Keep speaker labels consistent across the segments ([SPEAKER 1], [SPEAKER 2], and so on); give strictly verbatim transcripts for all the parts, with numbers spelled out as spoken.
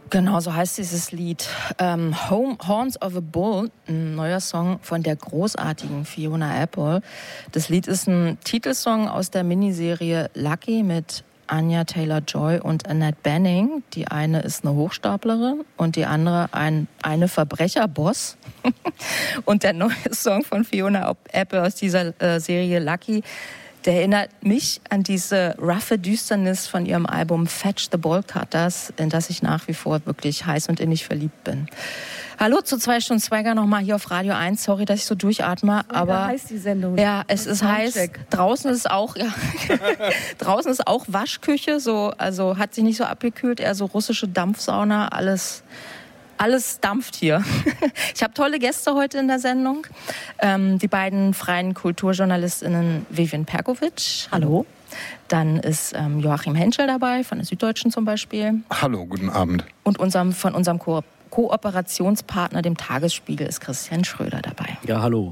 [SPEAKER 1] Genau, so heißt dieses Lied. Ähm, Home, Horns of a Bull, ein neuer Song von der großartigen Fiona Apple. Das Lied ist ein Titelsong aus der Miniserie Lucky mit Anya Taylor-Joy und Annette Bening. Die eine ist eine Hochstaplerin und die andere ein eine Verbrecherboss. Und der neue Song von Fiona Apple aus dieser äh, Serie Lucky, der erinnert mich an diese roughe Düsternis von ihrem Album Fetch the Bolt Cutters, in das ich nach wie vor wirklich heiß und innig verliebt bin. Hallo zu zwei Stunden Swagger nochmal hier auf Radio eins. Sorry, dass ich so durchatme, aber
[SPEAKER 2] heiß die Sendung.
[SPEAKER 1] Ja, es ist heiß. Draußen ist auch ja, draußen ist auch Waschküche, so also hat sich nicht so abgekühlt, eher so russische Dampfsauna, alles Alles dampft hier. Ich habe tolle Gäste heute in der Sendung. Ähm, die beiden freien KulturjournalistInnen Vivian Perkovic. Hallo. Dann ist ähm, Joachim Henschel dabei, von der Süddeutschen zum Beispiel.
[SPEAKER 3] Hallo, guten Abend.
[SPEAKER 1] Und unserem, von unserem Ko- Kooperationspartner, dem Tagesspiegel, ist Christian Schröder dabei.
[SPEAKER 4] Ja, hallo.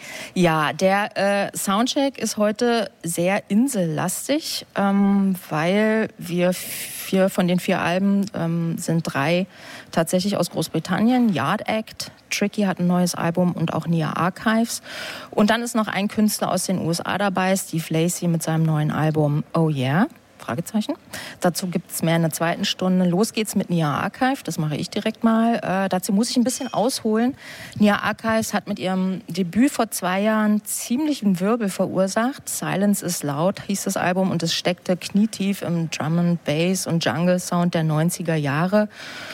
[SPEAKER 1] Ja, der äh, Soundcheck ist heute sehr insellastig, ähm, weil wir vier von den vier Alben ähm, sind drei tatsächlich aus Großbritannien. Yard Act, Tricky hat ein neues Album und auch Nia Archives. Und dann ist noch ein Künstler aus den U S A dabei, Steve Lacy mit seinem neuen Album Oh Yeah. Fragezeichen. Dazu gibt es mehr in der zweiten Stunde. Los geht's mit Nia Archive, das mache ich direkt mal. Äh, dazu muss ich ein bisschen ausholen. Nia Archives hat mit ihrem Debüt vor zwei Jahren ziemlichen Wirbel verursacht. Silence is Loud hieß das Album und es steckte knietief im Drum and Bass und Jungle Sound der neunziger Jahre.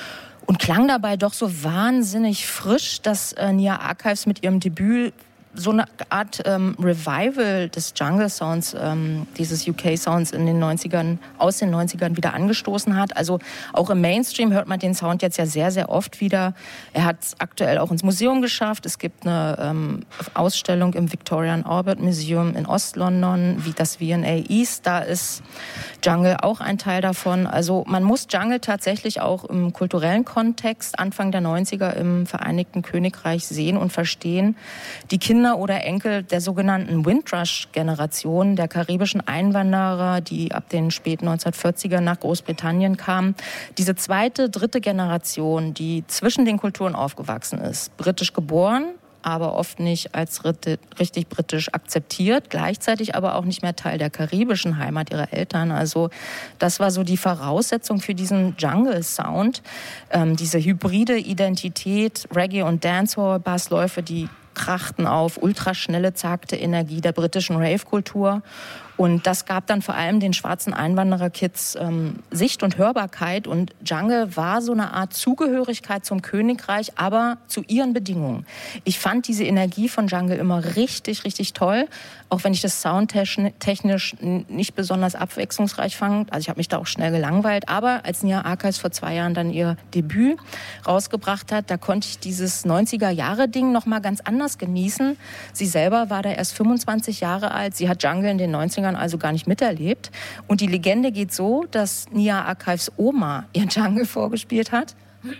[SPEAKER 1] Und klang dabei doch so wahnsinnig frisch, dass äh, Nia Archives mit ihrem Debüt so eine Art ähm, Revival des Jungle Sounds, ähm, dieses U K-Sounds in den neunzigern, aus den neunzigern wieder angestoßen hat. Also auch im Mainstream hört man den Sound jetzt ja sehr, sehr oft wieder. Er hat es aktuell auch ins Museum geschafft. Es gibt eine ähm, Ausstellung im Victoria and Albert Museum in Ost-London, wie das V and A East. Da ist Jungle auch ein Teil davon. Also man muss Jungle tatsächlich auch im kulturellen Kontext Anfang der neunziger im Vereinigten Königreich sehen und verstehen. Die Kinder oder Enkel der sogenannten Windrush-Generation, der karibischen Einwanderer, die ab den späten neunzehnhundertvierziger nach Großbritannien kamen. Diese zweite, dritte Generation, die zwischen den Kulturen aufgewachsen ist, britisch geboren, aber oft nicht als richtig britisch akzeptiert, gleichzeitig aber auch nicht mehr Teil der karibischen Heimat ihrer Eltern. Also das war so die Voraussetzung für diesen Jungle-Sound, ähm, diese hybride Identität, Reggae- und Dancehall-Bassläufe, die krachten auf ultraschnelle, zagte Energie der britischen Rave-Kultur. Und das gab dann vor allem den schwarzen Einwanderer-Kids ähm, Sicht und Hörbarkeit. Und Jungle war so eine Art Zugehörigkeit zum Königreich, aber zu ihren Bedingungen. Ich fand diese Energie von Jungle immer richtig, richtig toll. Auch wenn ich das soundtechnisch nicht besonders abwechslungsreich fand. Also ich habe mich da auch schnell gelangweilt. Aber als Nia Archives vor zwei Jahren dann ihr Debüt rausgebracht hat, da konnte ich dieses neunziger-Jahre-Ding noch mal ganz anders genießen. Sie selber war da erst fünfundzwanzig Jahre alt. Sie hat Jungle in den neunzigern also gar nicht miterlebt. Und die Legende geht so, dass Nia Archives Oma ihr Jungle vorgespielt hat.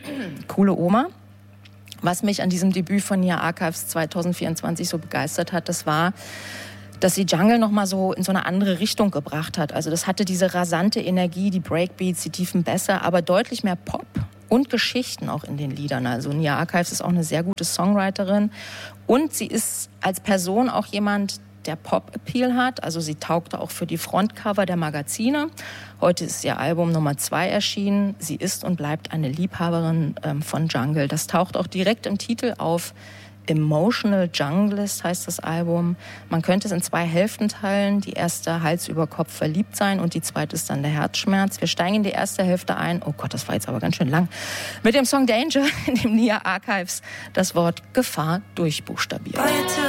[SPEAKER 1] Coole Oma. Was mich an diesem Debüt von Nia Archives zwanzig vierundzwanzig so begeistert hat, das war, dass sie Jungle noch mal so in so eine andere Richtung gebracht hat. Also das hatte diese rasante Energie, die Breakbeats, die tiefen Bässe, aber deutlich mehr Pop und Geschichten auch in den Liedern. Also Nia Archives ist auch eine sehr gute Songwriterin und sie ist als Person auch jemand, der Pop-Appeal hat. Also sie taugte auch für die Frontcover der Magazine. Heute ist ihr Album Nummer zwei erschienen. Sie ist und bleibt eine Liebhaberin ähm, von Jungle. Das taucht auch direkt im Titel auf. Emotional Junglist heißt das Album. Man könnte es in zwei Hälften teilen. Die erste Hals über Kopf verliebt sein und die zweite ist dann der Herzschmerz. Wir steigen in die erste Hälfte ein. Oh Gott, das war jetzt aber ganz schön lang. Mit dem Song Danger, in dem Nia Archives das Wort Gefahr durchbuchstabiert.